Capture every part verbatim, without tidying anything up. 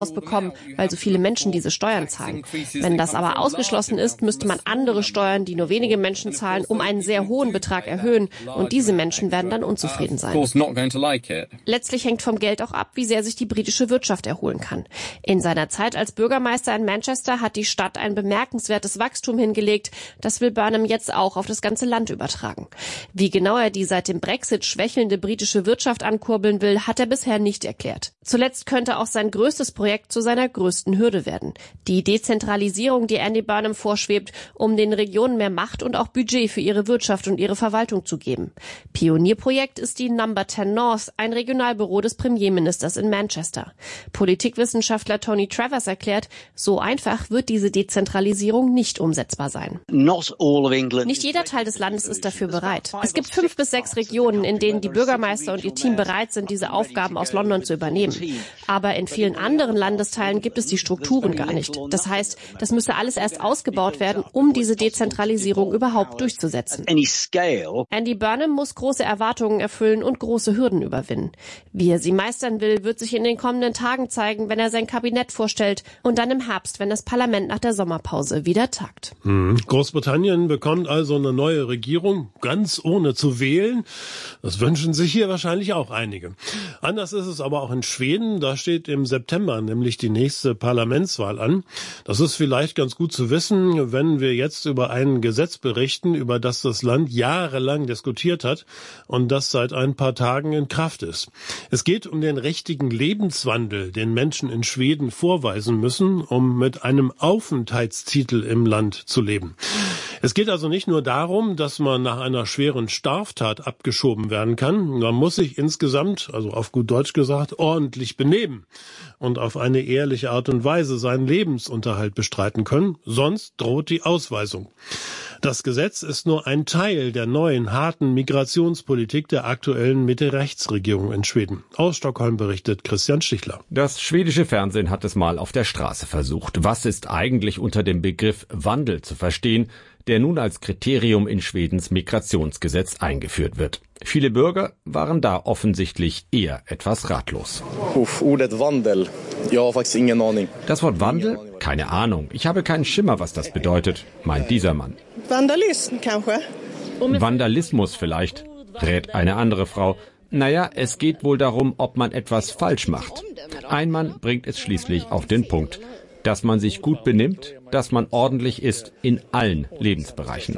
bekommen, weil so viele Menschen diese Steuern zahlen. Wenn das aber ausgeschlossen ist, müsste man andere Steuern, die nur wenige Menschen zahlen, um einen sehr hohen Betrag erhöhen. Und diese Menschen werden dann unzufrieden sein. Letztlich hängt vom Geld auch ab, wie sehr sich die britische Wirtschaft erholen kann. In seiner Zeit als Bürgermeister in Manchester hat die Stadt ein bemerkenswertes Wachstum hingelegt. Das will Burnham jetzt auch auf das ganze Land übertragen. Wie genau er die seit dem Brexit schwächelnde britische Wirtschaft ankurbeln will, hat er bisher nicht erklärt. Zuletzt könnte auch sein größtes Projekt zu seiner größten Hürde werden. Die Dezentralisierung, die Andy Burnham vorschwebt, um den Regionen mehr Macht und auch Budget für ihre Wirtschaft und ihre Verwaltung zu geben. Pionierprojekt ist die Number zehn North, ein Regionalbüro des Premierministers in Manchester. Politikwissenschaftler Tony Travers erklärt, so einfach wird diese Dezentralisierung nicht umsetzbar sein. Nicht jeder Teil des Landes ist dafür bereit. Es gibt fünf bis sechs Regionen, in denen die Bürgermeister und ihr Team bereit sind, diese Aufgaben aus London zu übernehmen. Aber in vielen anderen Landesteilen gibt es die Strukturen gar nicht. Das heißt, das müsse alles erst ausgebaut werden, um diese Dezentralisierung überhaupt durchzusetzen. Andy Burnham muss große Erwartungen erfüllen und große Hürden überwinden. Wie er sie meistern will, wird sich in den kommenden Tagen zeigen, wenn er sein Kabinett vorstellt und dann im Herbst, wenn das Parlament nach der Sommerpause wieder tagt. Hm. Großbritannien bekommt also eine neue Regierung, ganz ohne zu wählen. Das wünschen sich hier wahrscheinlich auch einige. Anders ist es aber auch in Schweden. Da steht im September nämlich die nächste Parlamentswahl an. Das ist vielleicht ganz gut zu wissen, wenn wir jetzt über ein Gesetz berichten, über das das Land jahrelang diskutiert hat und das seit ein paar Tagen in Kraft ist. Es geht um den richtigen Lebenswandel, den Menschen in Schweden vorweisen müssen, um mit einem Aufenthaltstitel im Land zu leben. Es geht also nicht nur darum, dass man nach einer schweren Straftat abgeschoben werden kann. Man muss sich insgesamt, also auf gut Deutsch gesagt, ordentlich benehmen und auf eine ehrliche Art und Weise seinen Lebensunterhalt bestreiten können. Sonst droht die Ausweisung. Das Gesetz ist nur ein Teil der neuen, harten Migrationspolitik der aktuellen Mitte-Rechts-Regierung in Schweden. Aus Stockholm berichtet Christian Stichler. Das schwedische Fernsehen hat es mal auf der Straße versucht. Was ist eigentlich unter dem Begriff Wandel zu verstehen, der nun als Kriterium in Schwedens Migrationsgesetz eingeführt wird? Viele Bürger waren da offensichtlich eher etwas ratlos. Uff, ordet Wandel. Ja, faktiskt ingen Ahnung. Das Wort Wandel? Keine Ahnung. Ich habe keinen Schimmer, was das bedeutet, meint dieser Mann. Vandalism, kanske? Vandalismus vielleicht, rät eine andere Frau. Naja, es geht wohl darum, ob man etwas falsch macht. Ein Mann bringt es schließlich auf den Punkt. Dass man sich gut benimmt, dass man ordentlich ist in allen Lebensbereichen.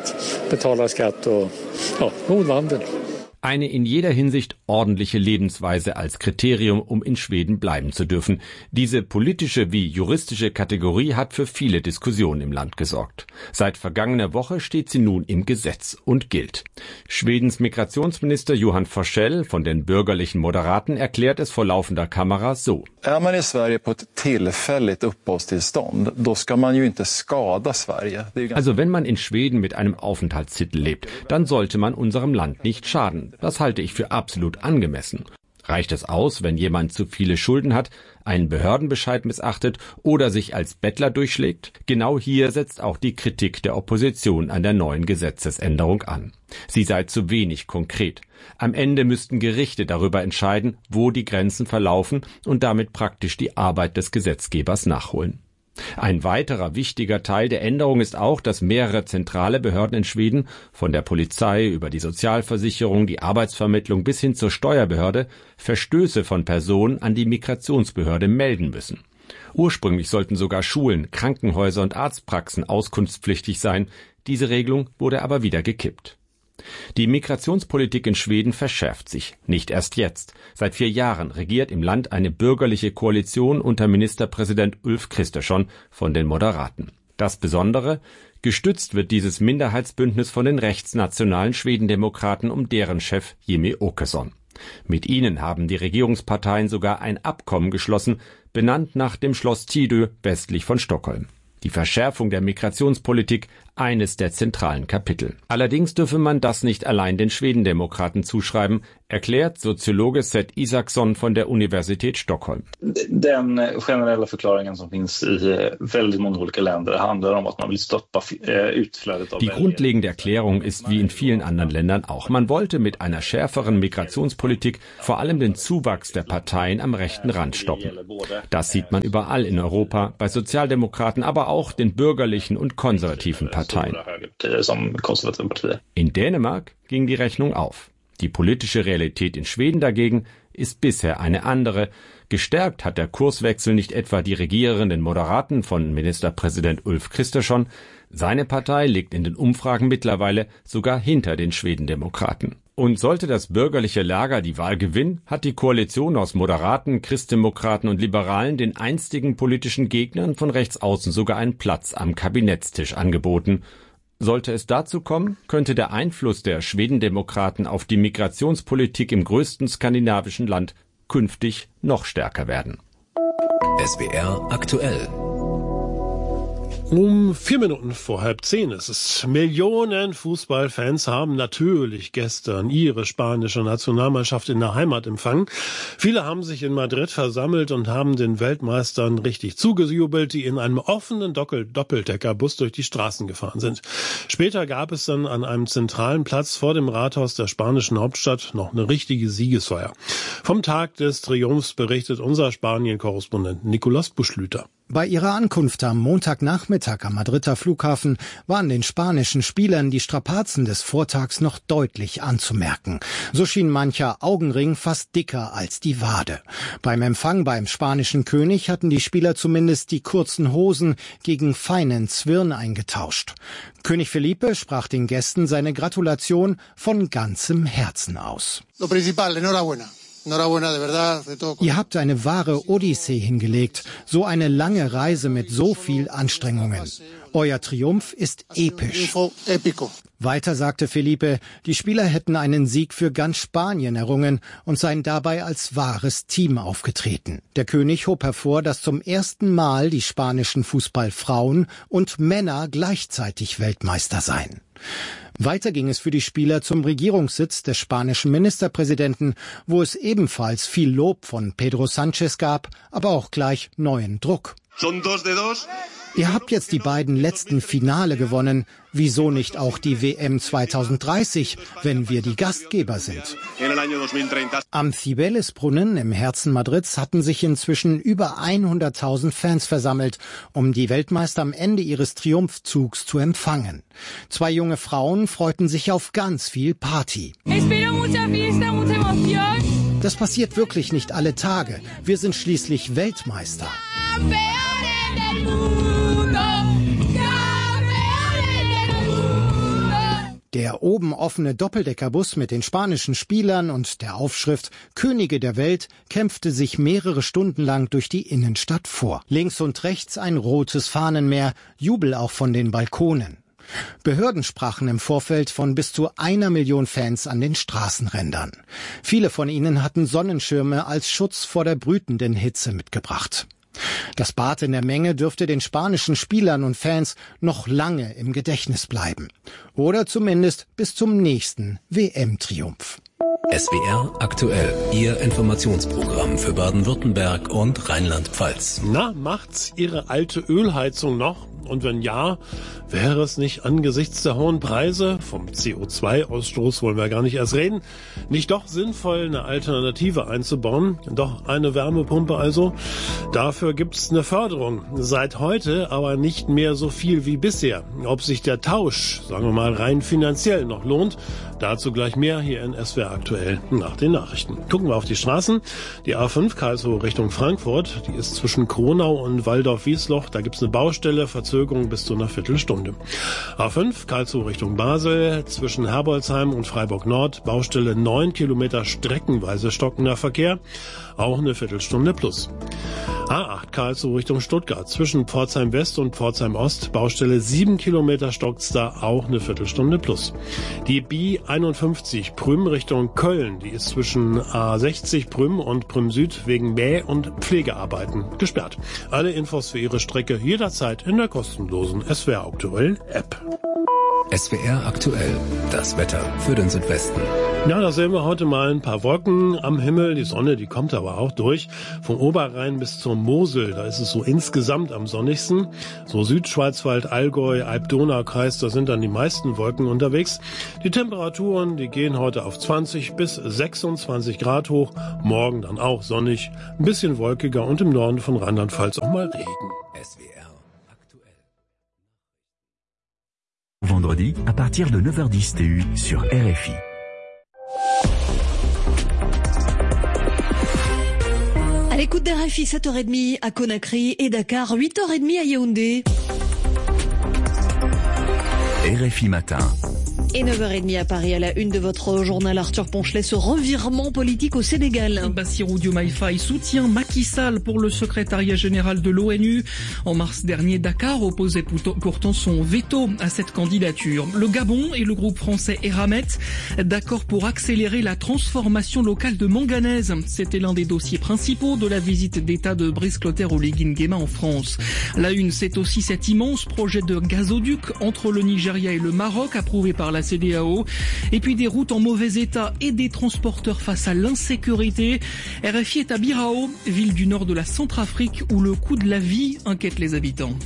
Eine in jeder Hinsicht ordentliche Lebensweise als Kriterium, um in Schweden bleiben zu dürfen. Diese politische wie juristische Kategorie hat für viele Diskussionen im Land gesorgt. Seit vergangener Woche steht sie nun im Gesetz und gilt. Schwedens Migrationsminister Johan Forssell von den bürgerlichen Moderaten erklärt es vor laufender Kamera so. Är man i Sverige på ett tillfälligt uppehållstillstånd, då ska man ju inte skada Sverige. Also wenn man in Schweden mit einem Aufenthaltstitel lebt, dann sollte man unserem Land nicht schaden. Das halte ich für absolut angemessen. Reicht es aus, wenn jemand zu viele Schulden hat, einen Behördenbescheid missachtet oder sich als Bettler durchschlägt? Genau hier setzt auch die Kritik der Opposition an der neuen Gesetzesänderung an. Sie sei zu wenig konkret. Am Ende müssten Gerichte darüber entscheiden, wo die Grenzen verlaufen und damit praktisch die Arbeit des Gesetzgebers nachholen. Ein weiterer wichtiger Teil der Änderung ist auch, dass mehrere zentrale Behörden in Schweden, von der Polizei über die Sozialversicherung, die Arbeitsvermittlung bis hin zur Steuerbehörde, Verstöße von Personen an die Migrationsbehörde melden müssen. Ursprünglich sollten sogar Schulen, Krankenhäuser und Arztpraxen auskunftspflichtig sein. Diese Regelung wurde aber wieder gekippt. Die Migrationspolitik in Schweden verschärft sich. Nicht erst jetzt. Seit vier Jahren regiert im Land eine bürgerliche Koalition unter Ministerpräsident Ulf Kristersson von den Moderaten. Das Besondere: Gestützt wird dieses Minderheitsbündnis von den rechtsnationalen Schwedendemokraten um deren Chef Jimmie Åkesson. Mit ihnen haben die Regierungsparteien sogar ein Abkommen geschlossen, benannt nach dem Schloss Tidö westlich von Stockholm. Die Verschärfung der Migrationspolitik eines der zentralen Kapitel. Allerdings dürfe man das nicht allein den Schwedendemokraten zuschreiben. erklärt Soziologe Seth Isaksson von der Universität Stockholm. Den generella förklaringen som finns i väldigt många olika länder handlar om att man vill stoppa utflödet av. Die grundlegende Erklärung ist wie in vielen anderen Ländern auch. Man wollte mit einer schärferen Migrationspolitik vor allem den Zuwachs der Parteien am rechten Rand stoppen. Das sieht man überall in Europa, bei Sozialdemokraten, aber auch den bürgerlichen und konservativen Parteien. In Dänemark ging die Rechnung auf. Die politische Realität in Schweden dagegen ist bisher eine andere. Gestärkt hat der Kurswechsel nicht etwa die regierenden Moderaten von Ministerpräsident Ulf Kristersson. Seine Partei liegt in den Umfragen mittlerweile sogar hinter den Schwedendemokraten. Und sollte das bürgerliche Lager die Wahl gewinnen, hat die Koalition aus Moderaten, Christdemokraten und Liberalen den einstigen politischen Gegnern von rechts außen sogar einen Platz am Kabinettstisch angeboten. Sollte es dazu kommen, könnte der Einfluss der Schwedendemokraten auf die Migrationspolitik im größten skandinavischen Land künftig noch stärker werden. S W R aktuell. Um vier Minuten vor halb zehn ist es. Millionen Fußballfans haben natürlich gestern ihre spanische Nationalmannschaft in der Heimat empfangen. Viele haben sich in Madrid versammelt und haben den Weltmeistern richtig zugejubelt, die in einem offenen Doppeldeckerbus durch die Straßen gefahren sind. Später gab es dann an einem zentralen Platz vor dem Rathaus der spanischen Hauptstadt noch eine richtige Siegesfeier. Vom Tag des Triumphs berichtet unser Spanien-Korrespondent Nicolas Buschlüter. Bei ihrer Ankunft am Montagnachmittag am Madrider Flughafen waren den spanischen Spielern die Strapazen des Vortags noch deutlich anzumerken. So schien mancher Augenring fast dicker als die Wade. Beim Empfang beim spanischen König hatten die Spieler zumindest die kurzen Hosen gegen feinen Zwirn eingetauscht. König Felipe sprach den Gästen seine Gratulation von ganzem Herzen aus. Lo principal, enhorabuena. Ihr habt eine wahre Odyssee hingelegt, so eine lange Reise mit so viel Anstrengungen. Euer Triumph ist episch. Weiter sagte Felipe, die Spieler hätten einen Sieg für ganz Spanien errungen und seien dabei als wahres Team aufgetreten. Der König hob hervor, dass zum ersten Mal die spanischen Fußballfrauen und Männer gleichzeitig Weltmeister seien. Weiter ging es für die Spieler zum Regierungssitz des spanischen Ministerpräsidenten, wo es ebenfalls viel Lob von Pedro Sánchez gab, aber auch gleich neuen Druck. Ihr habt jetzt die beiden letzten Finale gewonnen. Wieso nicht auch die W M zwanzig dreißig, wenn wir die Gastgeber sind? Am Cibeles-Brunnen im Herzen Madrids hatten sich inzwischen über hunderttausend Fans versammelt, um die Weltmeister am Ende ihres Triumphzugs zu empfangen. Zwei junge Frauen freuten sich auf ganz viel Party. Das passiert wirklich nicht alle Tage. Wir sind schließlich Weltmeister. Der oben offene Doppeldeckerbus mit den spanischen Spielern und der Aufschrift Könige der Welt kämpfte sich mehrere Stunden lang durch die Innenstadt vor. Links und rechts ein rotes Fahnenmeer, Jubel auch von den Balkonen. Behörden sprachen im Vorfeld von bis zu einer Million Fans an den Straßenrändern. Viele von ihnen hatten Sonnenschirme als Schutz vor der brütenden Hitze mitgebracht. Das Bad in der Menge dürfte den spanischen Spielern und Fans noch lange im Gedächtnis bleiben. Oder zumindest bis zum nächsten W M-Triumph. S W R aktuell, Ihr Informationsprogramm für Baden-Württemberg und Rheinland-Pfalz. Na, macht's Ihre alte Ölheizung noch? Und wenn ja, wäre es nicht angesichts der hohen Preise, vom C O zwei Ausstoß wollen wir gar nicht erst reden, nicht doch sinnvoll, eine Alternative einzubauen? Doch eine Wärmepumpe also? Dafür gibt's eine Förderung. Seit heute aber nicht mehr so viel wie bisher. Ob sich der Tausch, sagen wir mal, rein finanziell noch lohnt, dazu gleich mehr hier in S W R aktuell nach den Nachrichten. Gucken wir auf die Straßen. Die A fünf Karlsruhe Richtung Frankfurt, die ist zwischen Kronau und Walldorf-Wiesloch. Da gibt's eine Baustelle, Verzögerung bis zu einer Viertelstunde. A fünf Karlsruhe Richtung Basel, zwischen Herbolzheim und Freiburg Nord, Baustelle neun Kilometer streckenweise stockender Verkehr, auch eine Viertelstunde plus. A acht Karlsruhe Richtung Stuttgart, zwischen Pforzheim West und Pforzheim Ost, Baustelle sieben Kilometer stockt's da, auch eine Viertelstunde plus. Die B einundfünfzig Prüm Richtung Köln, die ist zwischen A sechzig Prüm und Prüm Süd wegen Mäh- und Pflegearbeiten gesperrt. Alle Infos für Ihre Strecke jederzeit in der kostenlosen S W R aktuell App. S W R aktuell, das Wetter für den Südwesten. Ja, da sehen wir heute mal ein paar Wolken am Himmel. Die Sonne, die kommt aber auch durch. Vom Oberrhein bis zur Mosel, da ist es so insgesamt am sonnigsten. So Südschwarzwald, Allgäu, Alb-Donau-Kreis, da sind dann die meisten Wolken unterwegs. Die Temperaturen, die gehen heute auf zwanzig bis sechsundzwanzig Grad hoch. Morgen dann auch sonnig, ein bisschen wolkiger und im Norden von Rheinland-Pfalz auch mal Regen. S W R aktuell. Vendredi, à partir de neuf heures dix T U sur R F I. À l'écoute d'R F I, sept heures trente à Conakry et Dakar, huit heures trente à Yaoundé. R F I Matin. Et neuf heures trente à Paris, à la une de votre journal, Arthur Ponchelet, ce revirement politique au Sénégal. Bassirou Diomaye Faye soutient Macky Sall pour le secrétariat général de l'ONU. En mars dernier, Dakar opposait pourtant son veto à cette candidature. Le Gabon et le groupe français Eramet, d'accord pour accélérer la transformation locale de manganèse. C'était l'un des dossiers principaux de la visite d'État de Brice Clotaire Oligui Nguema en France. La une, c'est aussi cet immense projet de gazoduc entre le Nigeria et le Maroc, approuvé par la C D A O, et puis des routes en mauvais état et des transporteurs face à l'insécurité. R F I est à Birao, ville du nord de la Centrafrique, où le coût de la vie inquiète les habitants.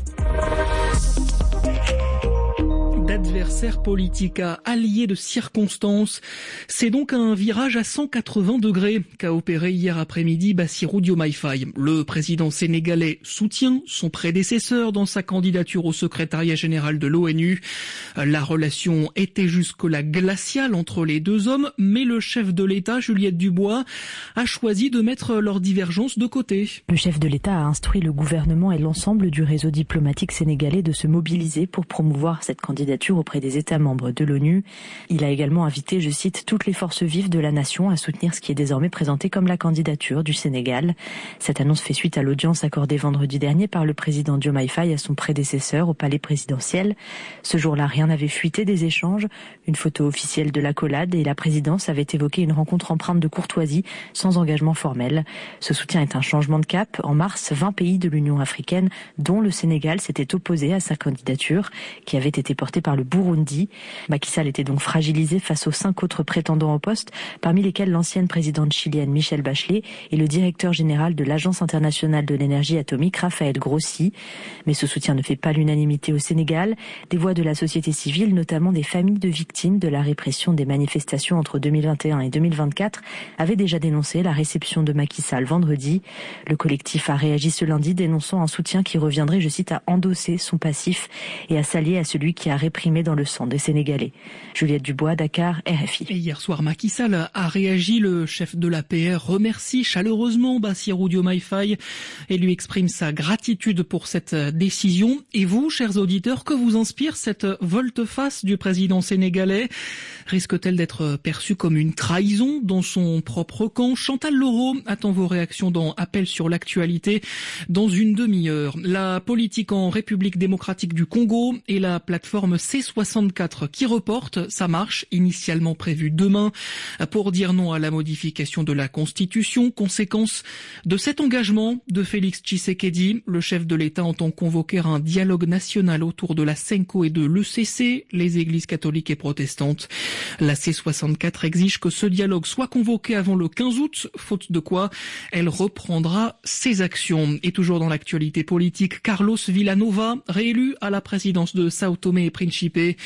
D'adversaires politiques à alliés de circonstances. C'est donc un virage à cent quatre-vingts degrés qu'a opéré hier après-midi Bassirou Diomaye Faye. Le président sénégalais soutient son prédécesseur dans sa candidature au secrétariat général de l'ONU. La relation était jusque-là glaciale entre les deux hommes, mais le chef de l'État, Juliette Dubois, a choisi de mettre leurs divergences de côté. Le chef de l'État a instruit le gouvernement et l'ensemble du réseau diplomatique sénégalais de se mobiliser pour promouvoir cette candidature auprès des États membres de l'ONU. Il a également invité, je cite, toutes les forces vives de la nation à soutenir ce qui est désormais présenté comme la candidature du Sénégal. Cette annonce fait suite à l'audience accordée vendredi dernier par le président Diomaye Faye à son prédécesseur au palais présidentiel. Ce jour-là, rien n'avait fuité des échanges. Une photo officielle de l'accolade et la présidence avait évoqué une rencontre empreinte de courtoisie sans engagement formel. Ce soutien est un changement de cap. En mars, vingt pays de l'Union africaine, dont le Sénégal, s'étaient opposés à sa candidature qui avait été portée par le Burundi. Macky Sall était donc fragilisé face aux cinq autres prétendants au poste, parmi lesquels l'ancienne présidente chilienne Michelle Bachelet et le directeur général de l'Agence internationale de l'énergie atomique Raphaël Grossi. Mais ce soutien ne fait pas l'unanimité au Sénégal. Des voix de la société civile, notamment des familles de victimes de la répression des manifestations entre deux mille vingt et un et deux mille vingt-quatre, avaient déjà dénoncé la réception de Macky Sall vendredi. Le collectif a réagi ce lundi, dénonçant un soutien qui reviendrait, je cite, à endosser son passif et à s'allier à celui qui a réprimé dans le sang des Sénégalais. Juliette Dubois, Dakar, R F I. Et hier soir, Macky Sall a réagi. Le chef de l'A P R remercie chaleureusement Bassirou Diomaye Faye et lui exprime sa gratitude pour cette décision. Et vous, chers auditeurs, que vous inspire cette volte-face du président sénégalais? Risque-t-elle d'être perçue comme une trahison dans son propre camp? Chantal Leroux attend vos réactions dans Appel sur l'actualité dans une demi-heure. La politique en République démocratique du Congo et la plateforme C soixante-quatre qui reporte sa marche initialement prévue demain pour dire non à la modification de la Constitution. Conséquence de cet engagement de Félix Tshisekedi, le chef de l'État entend convoquer un dialogue national autour de la Senko et de l'E C C, les églises catholiques et protestantes. La C soixante-quatre exige que ce dialogue soit convoqué avant le quinze août, faute de quoi elle reprendra ses actions. Et toujours dans l'actualité politique, Carlos Villanova, réélu à la présidence de Sao Tomé et Principe.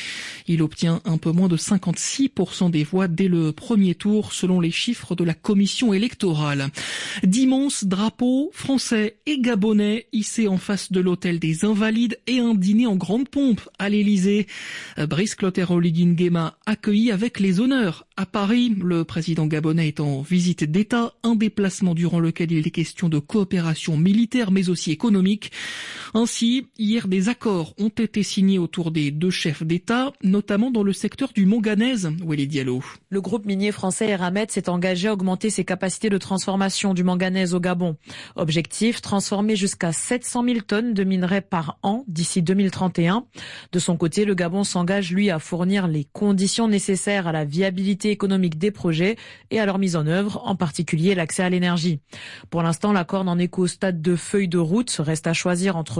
Il obtient un peu moins de cinquante-six pour cent des voix dès le premier tour, selon les chiffres de la commission électorale. D'immenses drapeaux français et gabonais hissés en face de l'hôtel des Invalides et un dîner en grande pompe à l'Élysée. Brice Clotaire Oligui Nguema accueilli avec les honneurs à Paris. Le président gabonais est en visite d'État, un déplacement durant lequel il est question de coopération militaire mais aussi économique. Ainsi, hier, des accords ont été signés autour des deux chefs d'État, notamment dans le secteur du manganèse. Willy Diallo. Le groupe minier français Eramet s'est engagé à augmenter ses capacités de transformation du manganèse au Gabon. Objectif, transformer jusqu'à sept cent mille tonnes de minerais par an d'ici deux mille trente et un. De son côté, le Gabon s'engage, lui, à fournir les conditions nécessaires à la viabilité économique des projets et à leur mise en œuvre, en particulier l'accès à l'énergie. Pour l'instant, l'accord n'en est qu'au stade de feuille de route. Reste à choisir entre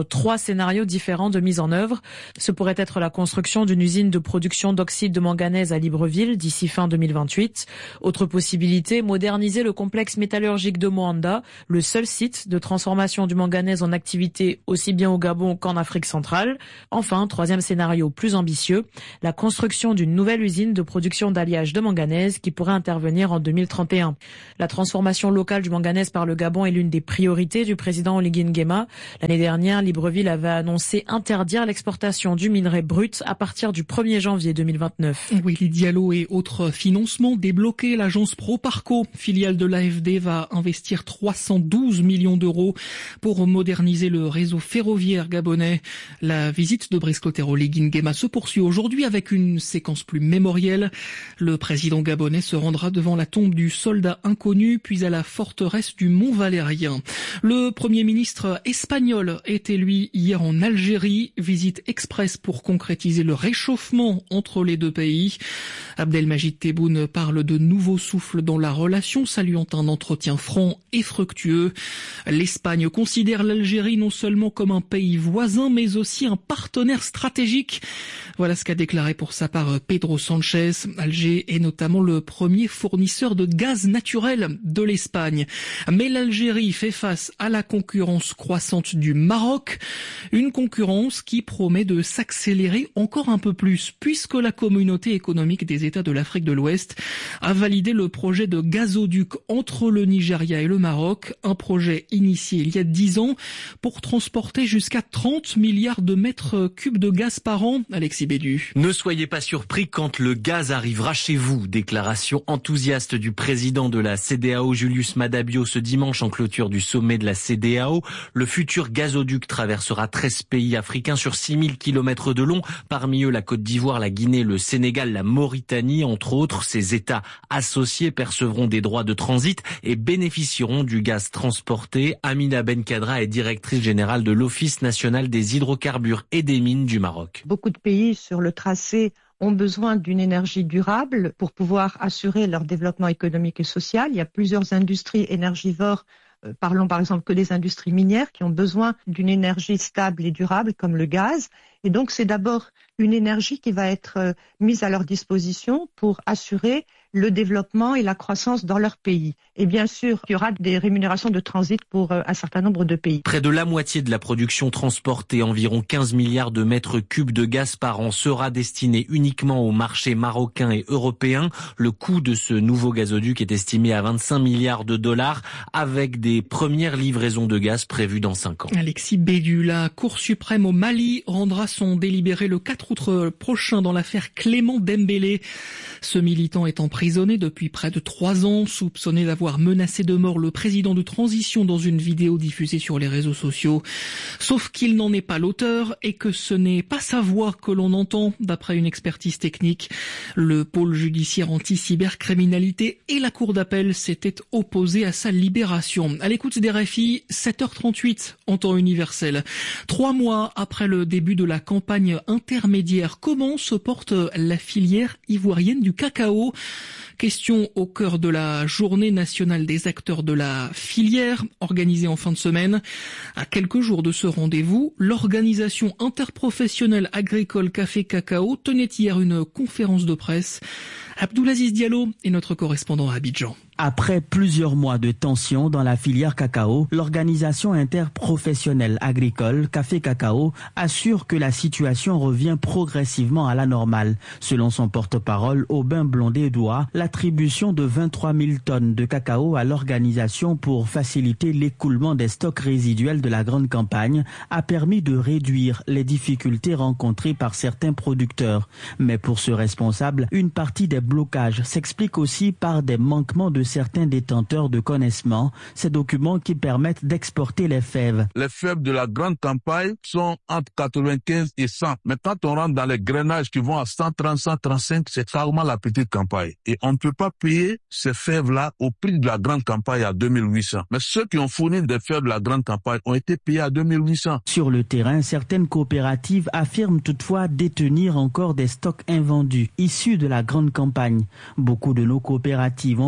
trois scénarios différents de mise en œuvre. Ce pourrait être la construction d'une usine de production d'oxyde de manganèse à Libreville d'ici fin deux mille vingt-huit. Autre possibilité, moderniser le complexe métallurgique de Moanda, le seul site de transformation du manganèse en activité aussi bien au Gabon qu'en Afrique centrale. Enfin, troisième scénario plus ambitieux, la construction d'une nouvelle usine de production d'alliage de manganèse qui pourrait intervenir en deux mille trente et un. La transformation locale du manganèse par le Gabon est l'une des priorités du président Oligui Nguema. L'année dernière, Libreville avait annoncé interdire l'exportation du minerai brut à partir du premier janvier deux mille vingt-neuf. Willy Diallo et autres financements débloqués. L'agence Proparco, filiale de l'A F D, va investir trois cent douze millions d'euros pour moderniser le réseau ferroviaire gabonais. La visite de Brice Clotaire Oligui Nguema se poursuit aujourd'hui avec une séquence plus mémorielle. Le président gabonais se rendra devant la tombe du soldat inconnu, puis à la forteresse du Mont Valérien. Le premier ministre espagnol était lui hier en Algérie, visite express pour concrétiser le réchauffement entre les deux pays. Abdelmajid Tebboune parle de nouveaux souffles dans la relation, saluant un entretien franc et fructueux. L'Espagne considère l'Algérie non seulement comme un pays voisin, mais aussi un partenaire stratégique. Voilà ce qu'a déclaré pour sa part Pedro Sanchez. Alger est notamment le premier fournisseur de gaz naturel de l'Espagne. Mais l'Algérie fait face à la concurrence croissante du Maroc, une concurrence qui promet de s'accélérer encore un peu plus, puisque la communauté économique des États de l'Afrique de l'Ouest a validé le projet de gazoduc entre le Nigeria et le Maroc, un projet initié il y a dix ans pour transporter jusqu'à trente milliards de mètres cubes de gaz par an. Alexis Bédu. Ne soyez pas surpris quand le gaz arrivera chez vous. Déclaration enthousiaste du président de la C D A O, Julius Maada Bio, ce dimanche en clôture du sommet de la C D A O. Le futur gazoduc traversera treize pays africains sur six mille kilomètres de long, parmi eux la Côte d'Ivoire, la Guinée, le Sénégal, la Mauritanie, entre autres. Ces États associés percevront des droits de transit et bénéficieront du gaz transporté. Amina Benkadra est directrice générale de l'Office national des hydrocarbures et des mines du Maroc. Beaucoup de pays sur le tracé ont besoin d'une énergie durable pour pouvoir assurer leur développement économique et social. Il y a plusieurs industries énergivores, euh, parlons par exemple que des industries minières, qui ont besoin d'une énergie stable et durable comme le gaz. Et donc c'est d'abord une énergie qui va être euh, mise à leur disposition pour assurer le développement et la croissance dans leur pays. Et bien sûr, il y aura des rémunérations de transit pour euh, un certain nombre de pays. Près de la moitié de la production transportée, environ quinze milliards de mètres cubes de gaz par an, sera destinée uniquement au marché marocain et européen. Le coût de ce nouveau gazoduc est estimé à vingt-cinq milliards de dollars, avec des premières livraisons de gaz prévues dans cinq ans. Alexis Bédu, la Cour suprême au Mali rendra son délibéré le quatre août prochain dans l'affaire Clément Dembélé. Ce militant est emprisonné depuis près de trois ans, soupçonné d'avoir menacé de mort le président de transition dans une vidéo diffusée sur les réseaux sociaux. Sauf qu'il n'en est pas l'auteur et que ce n'est pas sa voix que l'on entend, d'après une expertise technique. Le pôle judiciaire anti-cybercriminalité et la cour d'appel s'étaient opposés à sa libération. À l'écoute des R F I, sept heures trente-huit en temps universel. Trois mois après le début de la campagne intermédiaire, comment se porte la filière ivoirienne du cacao? Question au cœur de la journée nationale des acteurs de la filière, organisée en fin de semaine. À quelques jours de ce rendez-vous, l'organisation interprofessionnelle agricole Café Cacao tenait hier une conférence de presse. Abdoulaziz Diallo est notre correspondant à Abidjan. Après plusieurs mois de tension dans la filière cacao, l'organisation interprofessionnelle agricole Café Cacao assure que la situation revient progressivement à la normale. Selon son porte-parole, Aubin Blondé-Doua, l'attribution de vingt-trois mille tonnes de cacao à l'organisation pour faciliter l'écoulement des stocks résiduels de la grande campagne a permis de réduire les difficultés rencontrées par certains producteurs. Mais pour ce responsable, une partie des blocages s'explique aussi par des manquements de certains détenteurs de connaissements, ces documents qui permettent d'exporter les fèves. Les fèves de la grande campagne sont entre quatre-vingt-quinze et cent. Mais quand on rentre dans les grainages qui vont à cent trente, cent trente-cinq, c'est carrément la petite campagne. Et on ne peut pas payer ces fèves-là au prix de la grande campagne à deux mille huit cents. Mais ceux qui ont fourni des fèves de la grande campagne ont été payés à deux mille huit cents. Sur le terrain, certaines coopératives affirment toutefois détenir encore des stocks invendus, issus de la grande campagne. Beaucoup de nos coopératives ont vendu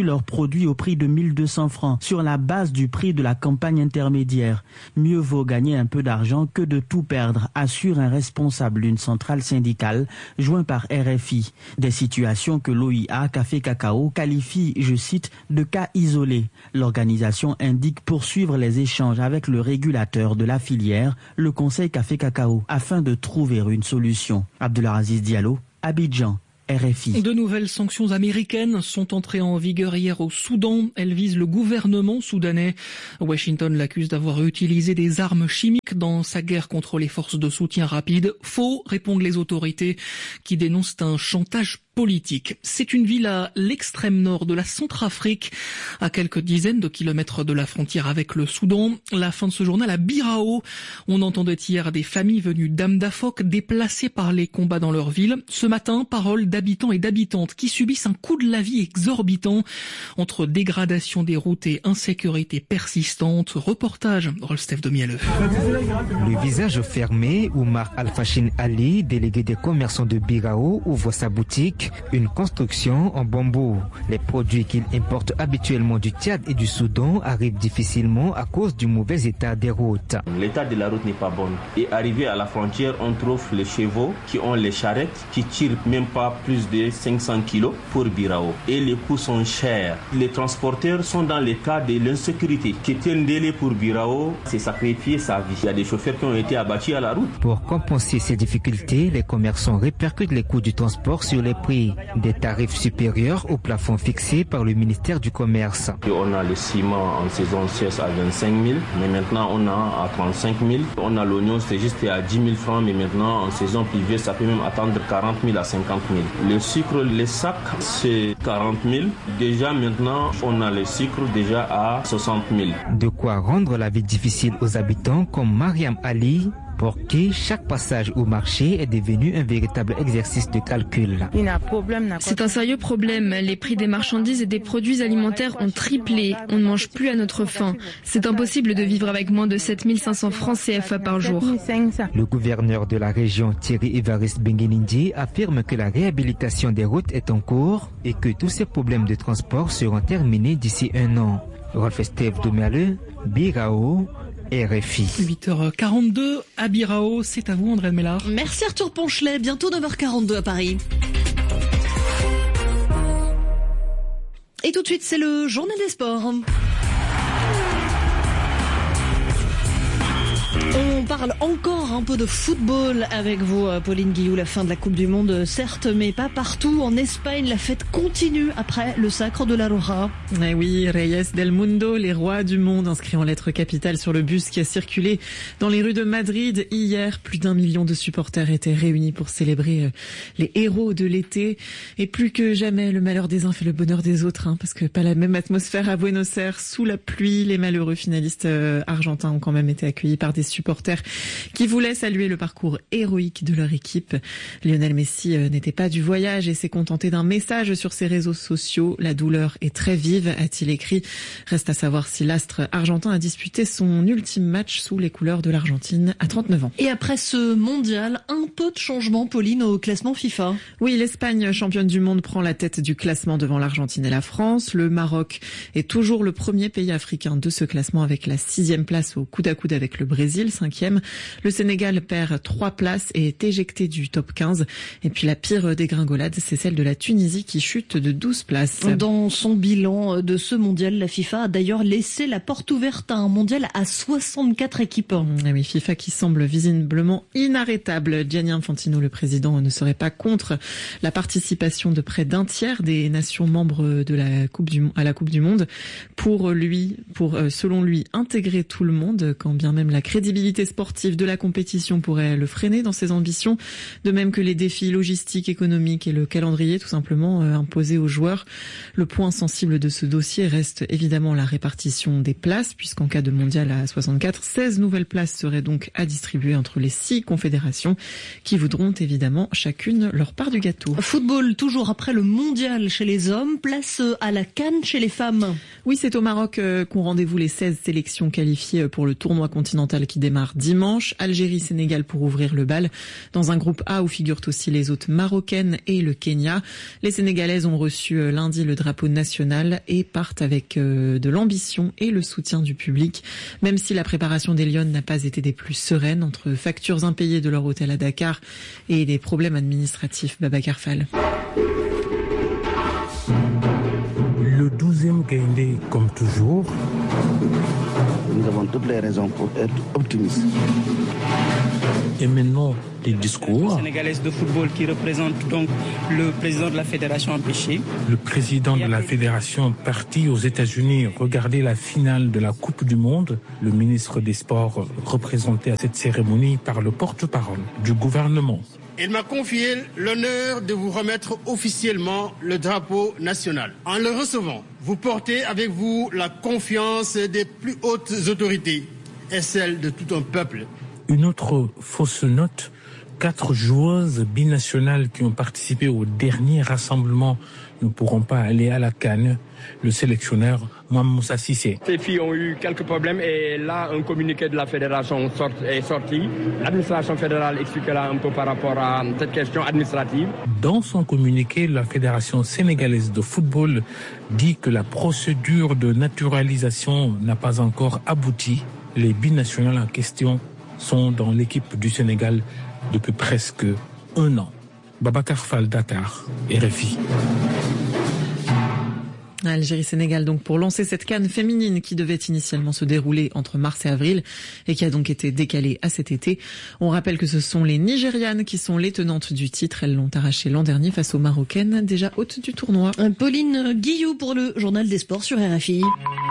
leurs produits au prix de mille deux cents francs sur la base du prix de la campagne intermédiaire. Mieux vaut gagner un peu d'argent que de tout perdre, assure un responsable d'une centrale syndicale joint par R F I. Des situations que l'O I A Café Cacao qualifie, je cite, de cas isolés. L'organisation indique poursuivre les échanges avec le régulateur de la filière, le Conseil Café Cacao, afin de trouver une solution. Abdelaziz Diallo, Abidjan. R F I. De nouvelles sanctions américaines sont entrées en vigueur hier au Soudan. Elles visent le gouvernement soudanais. Washington l'accuse d'avoir utilisé des armes chimiques dans sa guerre contre les forces de soutien rapide. Faux, répondent les autorités qui dénoncent un chantage politique. C'est une ville à l'extrême nord de la Centrafrique, à quelques dizaines de kilomètres de la frontière avec le Soudan. La fin de ce journal à Birao. On entendait hier des familles venues d'Amdafok déplacées par les combats dans leur ville. Ce matin, parole d'habitants et d'habitantes qui subissent un coût de la vie exorbitant entre dégradation des routes et insécurité persistante. Reportage Rolstef de Mielleux. Le visage fermé, Oumar Al-Fashin Ali, délégué des commerçants de Birao, ouvre sa boutique. Une construction en bambou. Les produits qu'il importe habituellement du Tchad et du Soudan arrivent difficilement à cause du mauvais état des routes. L'état de la route n'est pas bon. Et arrivé à la frontière, on trouve les chevaux qui ont les charrettes qui tirent même pas plus de cinq cents kilos pour Birao. Et les coûts sont chers. Les transporteurs sont dans l'état de l'insécurité. Quitter un délai pour Birao, c'est sacrifier sa vie. Il y a des chauffeurs qui ont été abattus à la route. Pour compenser ces difficultés, les commerçants répercutent les coûts du transport sur les prix. Des tarifs supérieurs au plafond fixé par le ministère du Commerce. On a le ciment en saison sèche à vingt-cinq mille, mais maintenant on a à trente-cinq mille. On a l'oignon, c'est juste à dix mille francs, mais maintenant en saison pluvieuse, ça peut même attendre quarante mille à cinquante mille. Le sucre, les sacs, c'est quarante mille. Déjà maintenant, on a le sucre déjà à soixante mille. De quoi rendre la vie difficile aux habitants comme Mariam Ali, pour qui chaque passage au marché est devenu un véritable exercice de calcul. C'est un sérieux problème. Les prix des marchandises et des produits alimentaires ont triplé. On ne mange plus à notre faim. C'est impossible de vivre avec moins de sept mille cinq cents francs C F A par jour. Le gouverneur de la région, Thierry Évariste Benguenindi, affirme que la réhabilitation des routes est en cours et que tous ces problèmes de transport seront terminés d'ici un an. Rolf Estève Domerle, Birao, R F I. huit heures quarante-deux à Birao, c'est à vous André Mellard. Merci Arthur Ponchelet, bientôt neuf heures quarante-deux à Paris. Et tout de suite, c'est le journal des sports. On parle encore un peu de football avec vous, Pauline Guillou. La fin de la Coupe du Monde, certes, mais pas partout. En Espagne, la fête continue après le sacre de la Roja. Eh oui, Reyes del Mundo, les rois du monde, inscrits en lettres capitales sur le bus qui a circulé dans les rues de Madrid hier. Plus d'un million de supporters étaient réunis pour célébrer les héros de l'été. Et plus que jamais, le malheur des uns fait le bonheur des autres, hein, parce que pas la même atmosphère à Buenos Aires. Sous la pluie, les malheureux finalistes argentins ont quand même été accueillis par des supporters qui voulaient saluer le parcours héroïque de leur équipe. Lionel Messi n'était pas du voyage et s'est contenté d'un message sur ses réseaux sociaux. La douleur est très vive, a-t-il écrit. Reste à savoir si l'astre argentin a disputé son ultime match sous les couleurs de l'Argentine à trente-neuf ans. Et après ce mondial, un peu de changement, Pauline, au classement FIFA. Oui, l'Espagne, championne du monde, prend la tête du classement devant l'Argentine et la France. Le Maroc est toujours le premier pays africain de ce classement avec la sixième place au coude à coude avec le Brésil, cinquième. Le Sénégal perd trois places et est éjecté du top quinze. Et puis la pire dégringolade, c'est celle de la Tunisie qui chute de douze places. Dans son bilan de ce mondial, la FIFA a d'ailleurs laissé la porte ouverte à un mondial à soixante-quatre équipes. Et oui, FIFA qui semble visiblement inarrêtable. Gianni Infantino, le président, ne serait pas contre la participation de près d'un tiers des nations membres de la Coupe du, à la Coupe du Monde. Pour lui, pour, selon lui, intégrer tout le monde, quand bien même la crédibilité sportive de la compétition pourrait le freiner dans ses ambitions, de même que les défis logistiques, économiques et le calendrier tout simplement euh, imposés aux joueurs. Le point sensible de ce dossier reste évidemment la répartition des places, puisqu'en cas de mondial à soixante-quatre, seize nouvelles places seraient donc à distribuer entre les six confédérations qui voudront évidemment chacune leur part du gâteau. Football, toujours après le mondial chez les hommes, place à la CAN chez les femmes. Oui, c'est au Maroc euh, qu'ont rendez-vous les seize sélections qualifiées pour le tournoi continental qui démarre dimanche. dimanche, Algérie-Sénégal pour ouvrir le bal. Dans un groupe A où figurent aussi les hôtes marocaines et le Kenya. Les Sénégalaises ont reçu lundi le drapeau national et partent avec de l'ambition et le soutien du public. Même si la préparation des Lionnes n'a pas été des plus sereines, entre factures impayées de leur hôtel à Dakar et des problèmes administratifs. Babacar Fall. Le douzième Gaindé, comme toujours. Nous avons toutes les raisons pour être optimistes. Et maintenant, les discours. Sénégalaise de football qui représente donc le président de la fédération empêché. Le président de la fédération parti aux États-Unis regarder la finale de la Coupe du Monde. Le ministre des Sports représenté à cette cérémonie par le porte-parole du gouvernement. Il m'a confié l'honneur de vous remettre officiellement le drapeau national. En le recevant, vous portez avec vous la confiance des plus hautes autorités et celle de tout un peuple. Une autre fausse note, quatre joueuses binationales qui ont participé au dernier rassemblement ne pourront pas aller à la CAN. Le sélectionneur Mohamed Moussa Cissé. Ces filles ont eu quelques problèmes et là un communiqué de la fédération est sorti. L'administration fédérale expliquera un peu par rapport à cette question administrative. Dans son communiqué, la fédération sénégalaise de football dit que la procédure de naturalisation n'a pas encore abouti. Les binationales en question sont dans l'équipe du Sénégal depuis presque un an. Babacar Fall, Dakar, R F I. Algérie-Sénégal donc pour lancer cette CAN féminine qui devait initialement se dérouler entre mars et avril et qui a donc été décalée à cet été. On rappelle que ce sont les Nigérianes qui sont les tenantes du titre. Elles l'ont arraché l'an dernier face aux Marocaines, déjà hôtes du tournoi. Pauline Guillou pour le Journal des Sports sur R F I.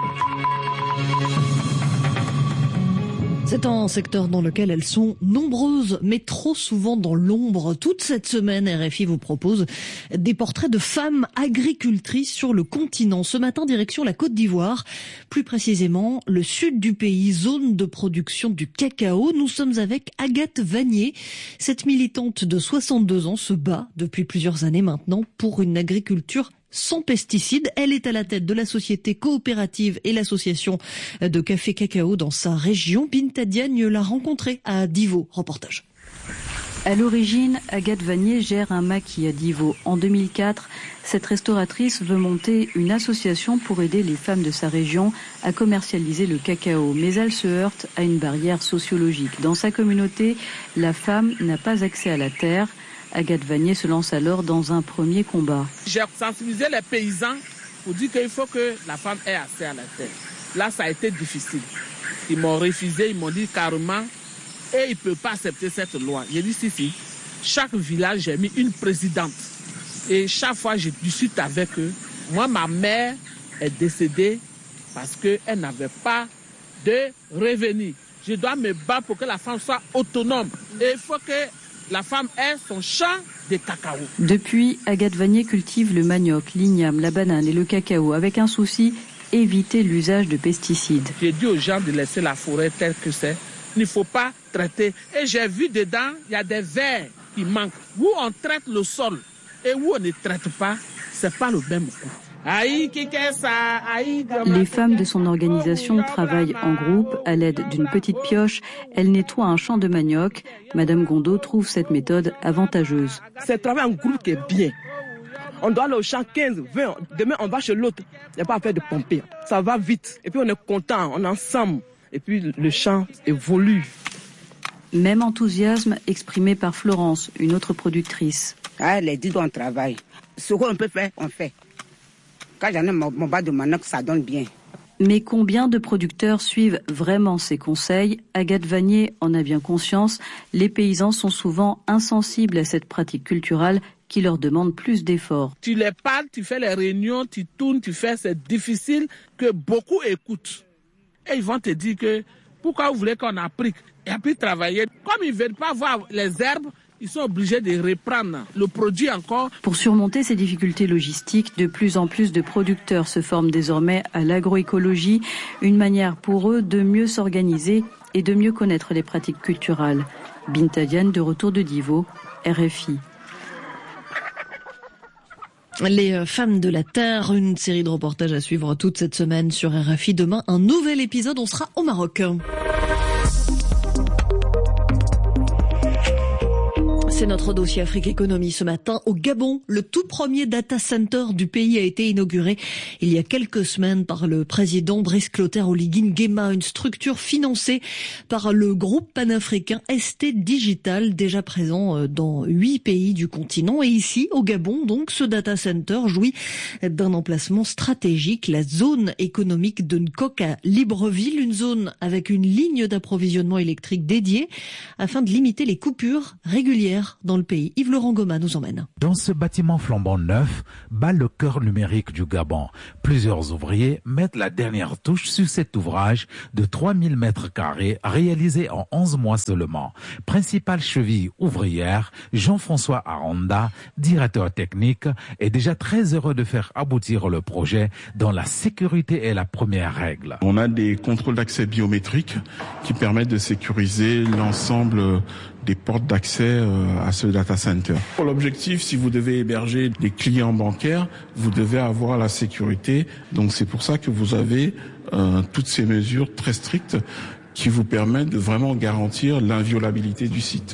C'est un secteur dans lequel elles sont nombreuses, mais trop souvent dans l'ombre. Toute cette semaine, R F I vous propose des portraits de femmes agricultrices sur le continent. Ce matin, direction la Côte d'Ivoire, plus précisément le sud du pays, zone de production du cacao. Nous sommes avec Agathe Vanier. Cette militante de soixante-deux ans se bat depuis plusieurs années maintenant pour une agriculture sans pesticides. Elle est à la tête de la société coopérative et l'association de café cacao dans sa région. Binta Diagne l'a rencontrée à Divo. Reportage. À l'origine, Agathe Vanier gère un maquis à Divo. En deux mille quatre, cette restauratrice veut monter une association pour aider les femmes de sa région à commercialiser le cacao. Mais elle se heurte à une barrière sociologique. Dans sa communauté, la femme n'a pas accès à la terre. Agathe Vanier se lance alors dans un premier combat. J'ai sensibilisé les paysans pour dire qu'il faut que la femme ait accès à la terre. Là, ça a été difficile. Ils m'ont refusé, ils m'ont dit carrément, et ils ne peuvent pas accepter cette loi. J'ai dit si, si. Chaque village, j'ai mis une présidente. Et chaque fois, je discute avec eux. Moi, ma mère est décédée parce qu'elle n'avait pas de revenus. Je dois me battre pour que la femme soit autonome. Et il faut que la femme ait son champ de cacao. Depuis, Agathe Vanier cultive le manioc, l'igname, la banane et le cacao avec un souci, éviter l'usage de pesticides. J'ai dit aux gens de laisser la forêt telle que c'est. Il ne faut pas traiter. Et j'ai vu dedans, il y a des vers qui manquent. Où on traite le sol et où on ne traite pas, c'est pas le même coup. Les femmes de son organisation travaillent en groupe à l'aide d'une petite pioche. Elles nettoient un champ de manioc. Madame Gondo trouve cette méthode avantageuse. C'est le travail en groupe qui est bien. On doit aller au champ quinze, vingt. Demain, on va chez l'autre. Il n'y a pas à faire de pomper. Ça va vite. Et puis, on est content, on est ensemble. Et puis, le champ évolue. Même enthousiasme exprimé par Florence, une autre productrice. Ah, les dix doigts, on travaille. Ce qu'on peut faire, on fait. Quand j'en ai mon, mon bas de manioc, ça donne bien. Mais combien de producteurs suivent vraiment ces conseils? Agathe Vanier en a bien conscience. Les paysans sont souvent insensibles à cette pratique culturelle qui leur demande plus d'efforts. Tu les parles, tu fais les réunions, tu tournes, tu fais, c'est difficile que beaucoup écoutent. Et ils vont te dire que pourquoi vous voulez qu'on applique et puis travailler. Comme ils ne veulent pas voir les herbes, ils sont obligés de reprendre le produit encore. Pour surmonter ces difficultés logistiques, de plus en plus de producteurs se forment désormais à l'agroécologie, une manière pour eux de mieux s'organiser et de mieux connaître les pratiques culturelles. Binta Diagne de retour de Divo, R F I. Les femmes de la Terre, une série de reportages à suivre toute cette semaine sur R F I. Demain, un nouvel épisode, on sera au Maroc. notre dossier Afrique Économie ce matin. Au Gabon, le tout premier data center du pays a été inauguré il y a quelques semaines par le président Brice Clotaire Oligui Nguema, une structure financée par le groupe panafricain S T Digital, déjà présent dans huit pays du continent. Et ici, au Gabon, donc, ce data center jouit d'un emplacement stratégique, la zone économique de Nkok à Libreville, une zone avec une ligne d'approvisionnement électrique dédiée afin de limiter les coupures régulières dans le pays. Yves-Laurent Goma nous emmène. Dans ce bâtiment flambant neuf, bat le cœur numérique du Gabon. Plusieurs ouvriers mettent la dernière touche sur cet ouvrage de trois mille mètres carrés réalisé en onze mois seulement. Principale cheville ouvrière, Jean-François Aranda, directeur technique, est déjà très heureux de faire aboutir le projet dont la sécurité est la première règle. On a des contrôles d'accès biométriques qui permettent de sécuriser l'ensemble des portes d'accès à ce data center. Pour l'objectif, si vous devez héberger des clients bancaires, vous devez avoir la sécurité. Donc c'est pour ça que vous avez euh, toutes ces mesures très strictes qui vous permettent de vraiment garantir l'inviolabilité du site.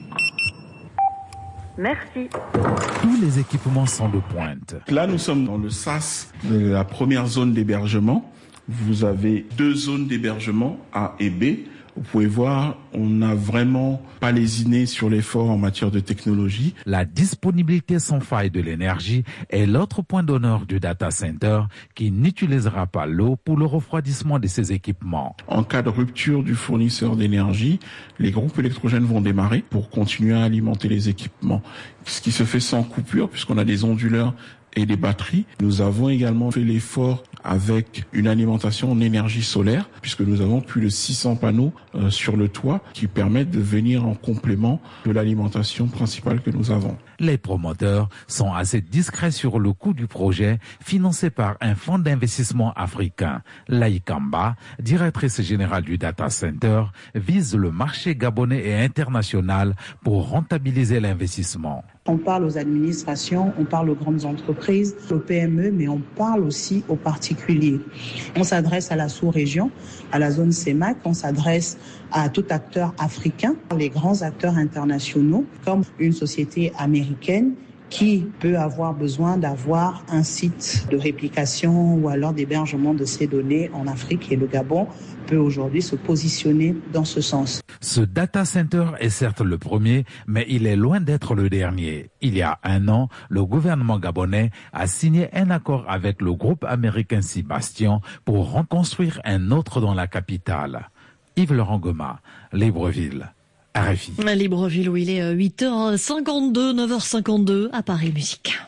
Merci. Tous les équipements sont de pointe. Là, nous sommes dans le sas de la première zone d'hébergement. Vous avez deux zones d'hébergement, A et B. Vous pouvez voir, on n'a vraiment pas lésiné sur l'effort en matière de technologie. La disponibilité sans faille de l'énergie est l'autre point d'honneur du data center qui n'utilisera pas l'eau pour le refroidissement de ses équipements. En cas de rupture du fournisseur d'énergie, les groupes électrogènes vont démarrer pour continuer à alimenter les équipements. Ce qui se fait sans coupure puisqu'on a des onduleurs et des batteries. Nous avons également fait l'effort avec une alimentation en énergie solaire, puisque nous avons plus de six cents panneaux euh, sur le toit qui permettent de venir en complément de l'alimentation principale que nous avons. Les promoteurs sont assez discrets sur le coût du projet, financé par un fonds d'investissement africain. Laïkamba, directrice générale du data center, vise le marché gabonais et international pour rentabiliser l'investissement. On parle aux administrations, on parle aux grandes entreprises, aux P M E, mais on parle aussi aux particuliers. On s'adresse à la sous-région, à la zone C E M A C, on s'adresse à tout acteur africain, les grands acteurs internationaux, comme une société américaine qui peut avoir besoin d'avoir un site de réplication ou alors d'hébergement de ces données en Afrique, et le Gabon peut aujourd'hui se positionner dans ce sens. Ce data center est certes le premier, mais il est loin d'être le dernier. Il y a un an, le gouvernement gabonais a signé un accord avec le groupe américain Sébastien pour reconstruire un autre dans la capitale. Yves-Laurent Goma, Libreville, R F I. Libreville où il est huit heures cinquante-deux, neuf heures cinquante-deux à Paris Musique.